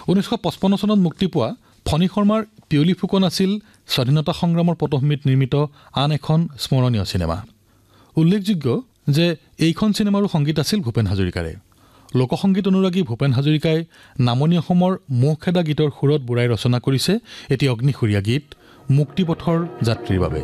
1955 চনত মুক্তি পোৱা ফণী শৰ্মাৰ পিয়লি ফুকন আছিল স্বাধীনতা সংগ্ৰামৰ পটভূমিত নিৰ্মিত আন এখন স্মৰণীয় চিনেমা। উল্লেখযোগ্য যে এইখন চিনেমাৰো সংগীত আছিল ভূপেন হাজৰিকাৰে। লোকসংগীত অনুৰাগী ভূপেন হাজৰিকাই নামনি অসমৰ মোহখেদা গীতৰ সুৰত বুৰাই ৰচনা কৰিছে এটি অগ্নিসুৰীয়া গীত মুক্তিপথৰ যাত্ৰীৰ বাবে।